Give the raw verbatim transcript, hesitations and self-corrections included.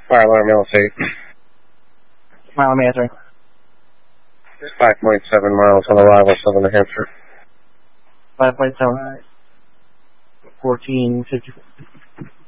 Fire alarm L S eight. Mile, I'm answering. five point seven miles on arrival, Southern New Hampshire. five point seven. fourteen fifty-four.